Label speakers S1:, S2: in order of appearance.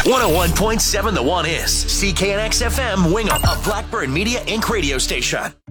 S1: 101.7 The One is CKNX FM Wingham, a Blackbird Media Inc. radio station.